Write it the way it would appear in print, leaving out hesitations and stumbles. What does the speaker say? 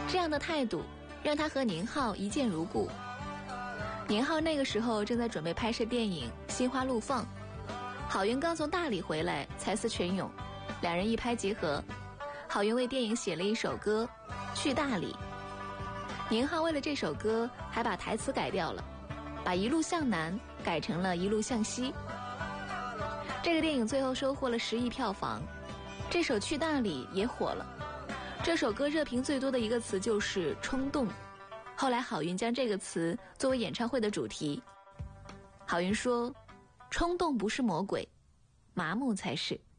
这样的态度让他和宁浩一见如故。宁浩那个时候正在准备拍摄电影《心花怒放》，郝云刚从大理回来，才思泉涌，两人一拍即合。郝云为电影写了一首歌《去大理》，宁浩为了这首歌还把台词改掉了，把一路向南改成了一路向西。这个电影最后收获了10亿票房，这首《去大理》也火了。这首歌热评最多的一个词就是冲动，后来郝云将这个词作为演唱会的主题。郝云说，冲动不是魔鬼，麻木才是。